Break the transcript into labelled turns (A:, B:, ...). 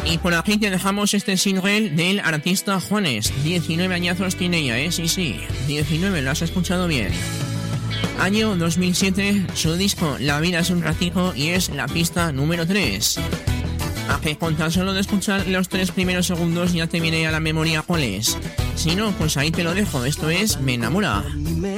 A: Y por aquí te dejamos este single del artista Juanes. 19 añazos tiene ella, sí, 19, lo has escuchado bien. Año 2007, su disco La vida es un ratico y es la pista número 3. A que con tan solo de escuchar los 3 primeros segundos ya te viene a la memoria cuál es. Si no, pues ahí te lo dejo, esto es Me enamora.